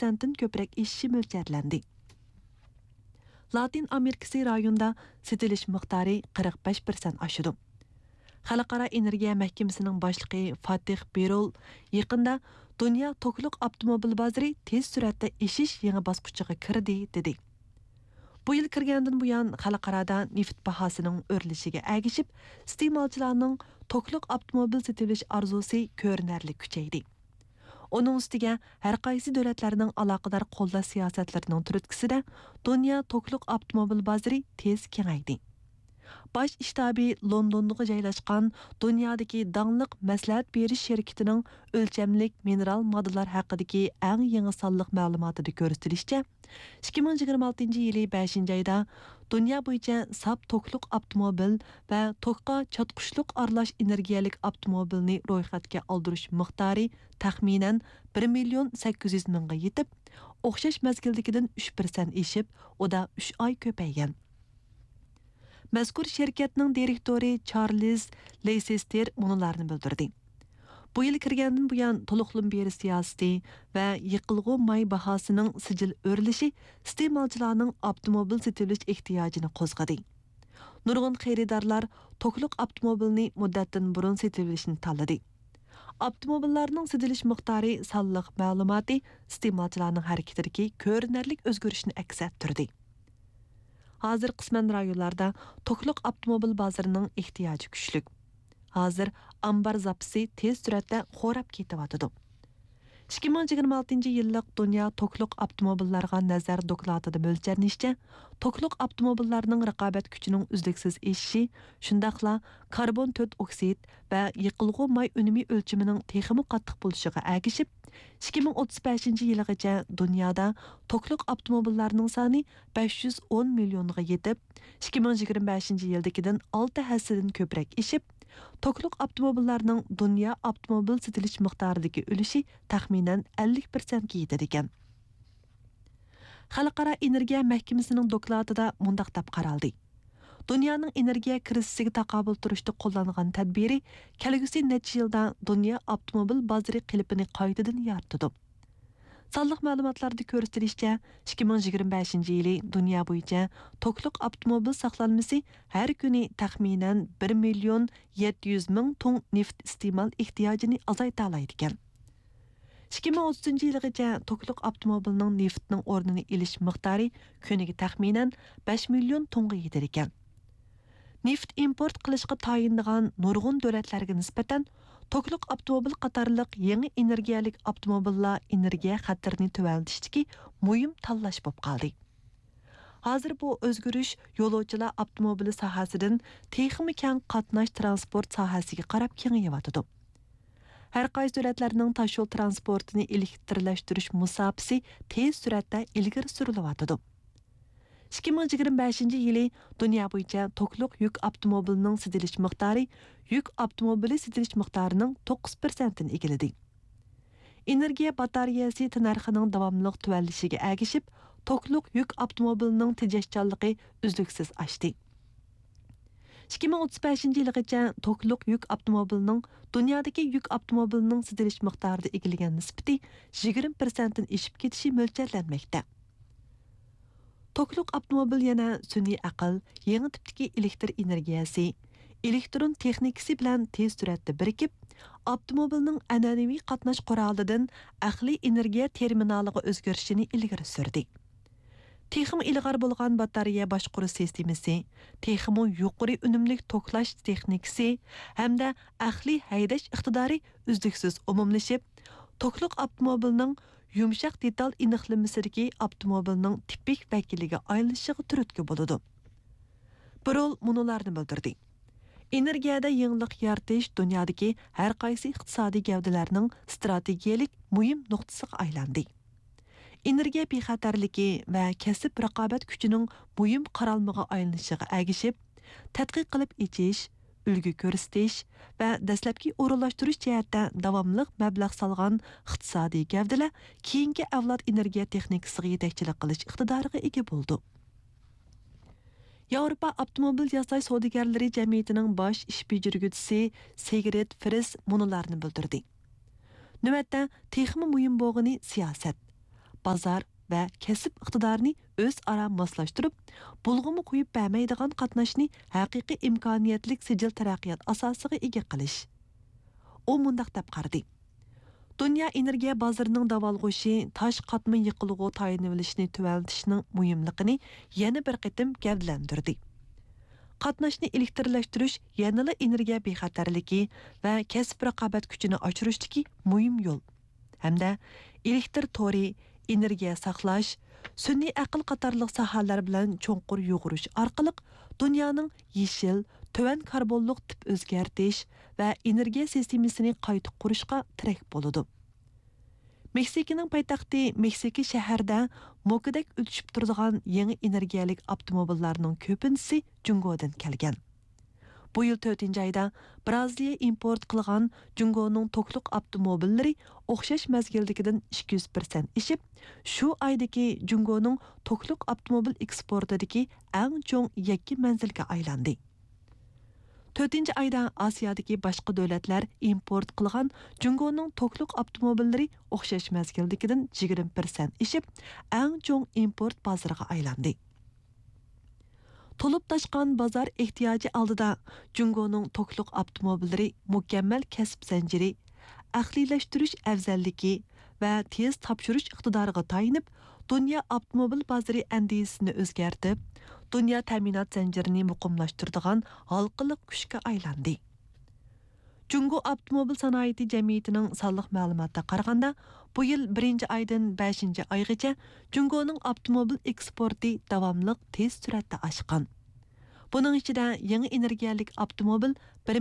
%10%dan ko'proq eshishi mo'ljallanadi. Latin Amerikasi rayonida setilish miqdori 45% oshdi. Xalqaro energiya mahkamasining boshlig'i Fatih Birol yaqinda dunyo to'kliq avtomobil bozori tez suratda eshish yangi bosqichiga kirdi dedi. Bu yil kirgandan buyon xalqarada neft bahosining o'rlishiga agishib, iste'molchilarning to'kliq avtomobil setilish arzusi ko'rinarli kuchaydi. Onun ustiga har qaysi davlatlarning aloqador qo'llash siyosatlarining turtkisida dunyo to'kliq avtomobil bozori tez kengaydi. Baş iştabi Londonda joylashgan dunyodagi dangliq maslahat berish şirketining o'lchamlik mineral moddalar haqidagi eng yangi sonliq ma'lumotida ko'rsatilishicha, 2026-yili 5-oyda dunyo bo'yicha sap to'kliq avtomobil va to'qqa chatqushliq aralash energiyalik avtomobilni ro'yxatga oldirish miqdori taxminan 1.800.000 ga yetib, o'xshash mazgildagidan 3% eshib, oda 3 oy ko'paygan. Mazkur şirketning direktori Charles Leicester munularni bildirdi. Bu yil kirgandan buyon to'liqlim berish siyosati va yiqilg'u may bahosining sijil o'rilishi iste'molchilarning avtomobil setilish ehtiyojini qo'zg'adi. Nurg'un xaridorlar to'kliq avtomobilni muddatdan burun setilishni tanladi. Avtomobillarning setilish miqdori sonliq ma'lumoti iste'molchilarning harakatidagi ko'rinarli o'zgarishni aks ettirdi. Hazır qisman rayonlarda to'kliq avtomobil bozorining ehtiyoji kuchli. Hazır ambar zapisi tez suratda xo'rab ketyapti. 2026-yillik dunyo to'kliq avtomobillarga nazar dokladida mo'ljallanishcha, to'kliq avtomobillarning raqobat kuchining uzluksiz eshishi, shundaqla karbon 4 oksid va yiqilg'u may unumi o'lchamining texmi qattiq bo'lishiga agishib, 2035-yilgacha dunyoda to'kliq avtomobillarning soni 510 millionga yetib, 2025-yildagidan 6 hassadan ko'proq eshib, to'kliq avtomobillarning dunyo avtomobil setilish miqdoridagi ulushi taxminan 50% ga yetadi ekan. Xalqaro energiya mahkamasining dokladida mundaq deb qaraldi. Dunyoning energiya krisisiga taqobil turishda qo'llanilgan tadbiri kelgusi necha yilda dunyo avtomobil bozori qilibini qaytadan yaratadi. Sonliq ma'lumotlarda ko'rsatilishicha, 2025-yili dunyo bo'yicha to'kliq avtomobil saqlanmasi har kuni taxminan 1.700.000 ton neft iste'mol ehtiyojini azayta oladi ekan. 2030-yilgacha to'kliq avtomobilning neftning o'rnini olish miqdori kuniga taxminan 5 million tonga yetar ekan. Neft import qilishga tayinlagan nurg'un davlatlarga nisbatan to'kliq avtomobil qatorliq yangi energiyalik avtomobillar energiya xatirini tuvaltishdagi muhim tanlash bo'lib qoldi. Hozir bu o'zgarish yo'lovchilar avtomobili sohasidan texnik keng qatnash transport sohasiga qarab kengayotdi. Har qaysi davlatlarning tashyo'l transportini elektrlashtirish musofasi tez suratda ilgari surilyotdi. 2025-yili dunyo bo'yicha to'kliq yuk avtomobilining setilish miqdori yuk avtomobili setilish miqdorining 9%ni egalladi. Energiya batareyasi narxining davomli tuvallishiga agishib, to'kliq yuk avtomobilining tejashchanligi uzluksiz oshdi. 2035-yilgacha to'kliq yuk avtomobilining dunyodagi yuk avtomobilining setilish miqdorida egallagan nisbati 20%dan oshib ketishi mo'ljallanmoqda. To'kliq avtomobil yana sun'iy aql, yangi tipdagi elektr energiyasi, elektron texnikasi bilan tez suratda birikib, avtomobilning an'anaviy qatnash qurolidan aqliy energiya terminaliga o'zgarishini ilgari surdi. Texmi ilg'or bo'lgan batareya boshqaruv sistemasi, texmi yuqori unumli to'klash texnikasi hamda aqliy haydash iqtidori uzluksiz umumlashib, to'kliq avtomobilning yumshoq detal aniqlamasidagi avtomobilning tipik vakiliga aylanishiga turtki bo'ladi. Birol munolarni bildirdi. Energiyada yangilik yaratish dunyodagi har qaysi iqtisodiy gavdalarning strategiyalik muhim nuqtasiga aylandi. Energiya bexatarligi va kasb raqobat kuchining muhim qaralmaga aylanishiga agishib, tadqiq qilib echish, ulgu ko'rsatish va dastlabki o'rinlashtirish jihatda davomli mablag' solgan iqtisodiy gavdalar keyingi avlod energiya texnikasiga yetakchilik qilish iqtidoriga ega bo'ldi. Yevropa avtomobil yasash savdogarlari jamiyatining bosh ish bajiruvchisi Sigrid Friss munolarni bildirdi. Navbatda texmi muhim bo'lgani siyosat. bozor va kasb iqtidorini o'zaro moslashtirib, bulg'umi qo'yib bermaydigan qatnashni haqiqiy imkoniyatlik sijil taraqqiyot asosiga ega qilish. U mundaq deb qaradi. Dünya energiya bozorining davolg'ushi tosh qatma yiqilg'u tayinilishini tuvaltishning muhimligini yana bir qitim gavdlantirdi. Qatnashni elektrlashtirish yanada energiya bexatarligi va kasb raqobat kuchini oshirishdagi muhim yo'l. Hamda elektr tori, energiya saqlash, sun'iy aql qatorliq sohalar bilan cho'nqur yo'g'irish orqali dunyoning yeshil, tuvan karbonliq tip o'zgartish va energiya sistemasini qayta qurishga tirak bo'ladi. Meksikaning poytaxti Meksika shahrida mo'kidek o'tishib turadigan yangi energiyalik avtomobillarning ko'pinchisi Jungodan kelgan. Bu yil 4-oyda Braziliya import qilgan Jungoning to'kliq avtomobillari o'xshash mazgildagidan 200% ishib, shu oydagi Jungoning to'kliq avtomobil eksportidagi eng cho'ng yakki manzilga aylandi. 4-oyda Osiyodagi boshqa davlatlar import qilgan Jungoning to'kliq avtomobillari o'xshash mazgildagidan 20% ishib, eng cho'ng import bozoriga aylandi. To'lib toshgan bozor ehtiyoji oldida Jungoning to'kliq avtomobillari mukammal kasb zanjiri, aqliylashtirish afzalligi va tez topshirish iqtidoriga tayinib, dunyo avtomobil bozori andisini o'zgartib, dunyo ta'minot zanjirini muqimlashtiradigan halqiliq kuchga aylandi. Jungo avtomobil sanoati jamiyatining sonliq ma'lumotga qaraganda, bu yil 1-oydan 5-oygacha Jungoning avtomobil eksporti davomli tez suratda oshgan. Buning ichida yangi energiyalik avtomobil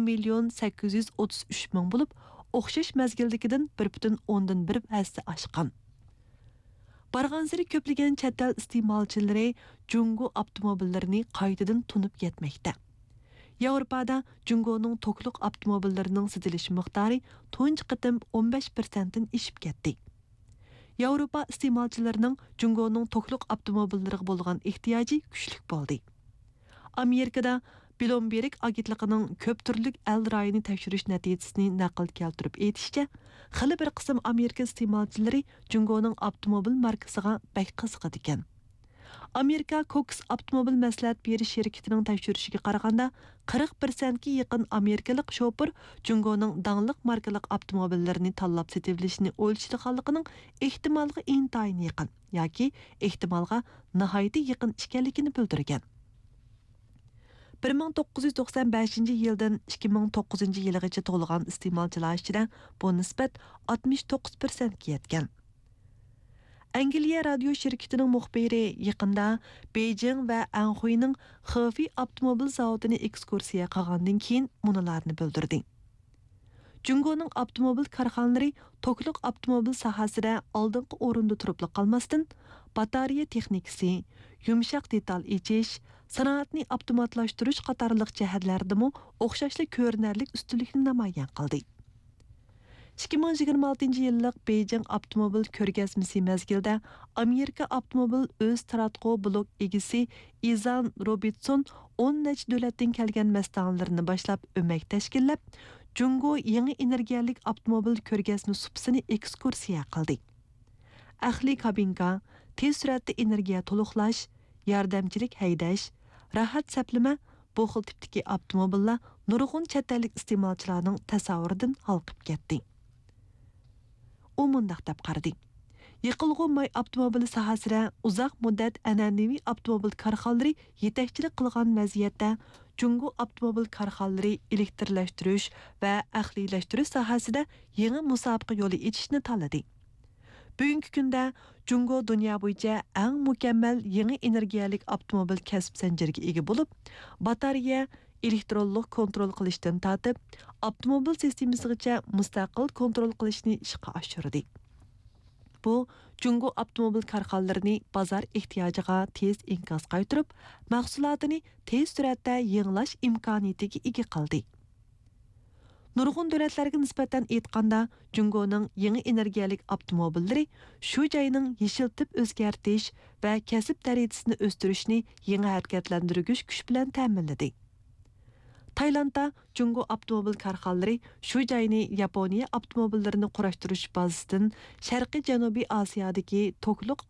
1,833,000 bo'lib, o'xshash mazgildagidan 1,1 hassa oshgan. Barg'ansiri ko'plagan chet el iste'molchilari Jungo avtomobillarini qaytadan tunib yetmoqda. Yevropada Jungoning to'kliq avtomobillarining sotilish miqdori tunji qitim 15% dan ishib ketdi. Yevropa iste'molchilarining Jungoning to'kliq avtomobillariga bo'lgan ehtiyoji kuchli bo'ldi. Amerikada Bloomberg agentligining ko'p turlik el rayini tekshirish natijasini naql keltirib aytishicha, xili bir qism Amerika iste'molchilari Jungoning avtomobil markasiga bak qiziqadi ekan. Amerika Cox avtomobil maslahat berish shirkatining tekshirishiga qaraganda 40% ga yaqin amerikalik shofir Jungoning dangliq markalik avtomobillarini tanlab setilishini o'ylashadiganligining ehtimoliga intayin yaqin yoki ehtimolga nihoyatda yaqin ekanligini bildirgan. 1995-yildan 2009-yilgacha to'lgan iste'molchilar ichida bu nisbat 69% ga yetgan. Angliya radio shirkatining muxbiri yaqinda Beijing va Anxuyning Xefi avtomobil zavodini ekskursiya qilgandan keyin munolarni bildirdi. Jungoning avtomobil korxonalari to'kliq avtomobil sohasida oldingi o'rinda turib qolmasdan, batareya texnikasi, yumshoq detal echish, sanoatni avtomatlashtirish qatorliq jihatlardami o'xshashli ko'rinarli ustunlikni namoyon qildi. 2026-yillik Beijing avtomobil ko'rgazmasi mazgilida Amerika avtomobil o'z taratqu blok egisi Izan Robinson 10 necha davlatdan kelgan mastanlarni boshlab o'mak tashkillab, Jungo yangi energiyalik avtomobil ko'rgazma supsini ekskursiya qildi. Ahli kabinka, tez suratda energiya to'liqlash, yordamchilik haydash, rahat saplama bu xil tipdagi avtomobillar nurg'un chet ellik iste'molchilarning tasavvuridan halqib ketdi. U mundaq deb qaradi. Yiqilg'u may avtomobili sohasida uzoq muddat an'anaviy avtomobil korxonalari yetakchilik qilgan vaziyatda Jungo avtomobil korxonalari elektrlashtirish va aqliylashtirish sohasida yangi musobaqa yo'li etishni tanladi. Bugungi kunda Jungo dunyo bo'yicha eng mukammal yangi energiyalik avtomobil kasb zanjiriga ega bo'lib, batareya, elektronlik kontrol qilishdan tortib, avtomobil sistemasigacha mustaqil kontrol qilishni ishga oshirdi. Bu Jungo avtomobil korxonalarini bozor ehtiyojiga tez inkas qaytirib, mahsulotini tez suratda yangilash imkoniyatiga ega qildi. Nurg'un davlatlarga nisbatan aytganda, Jungoning yangi energiyalik avtomobillari shu joyning yeshil tip o'zgartish va kasb darajasini o'stirishni yangi harakatlantirgich kuch bilan ta'minladi. Taylandda Jungo avtomobil karxanalari shu joyni Yaponiya avtomobillarini qurashtirish bazasidan Sharqiy Janubiy Osiyodagi tokliq